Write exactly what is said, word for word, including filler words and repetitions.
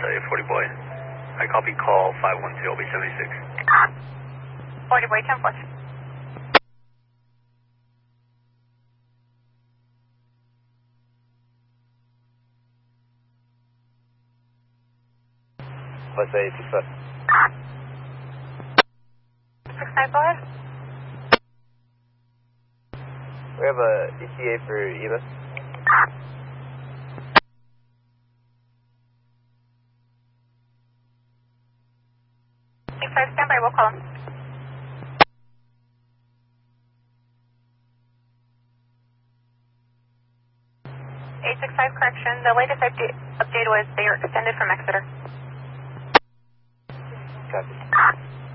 uh, forty boy. I copy call five one two, L B seventy-six. forty boy, ten four. Let's say six five. six nine, go ahead. We have a E T A for Eva. six five, stand by, we'll call him. eight six five, correction. The latest update, update was they were extended from Exeter. Copy.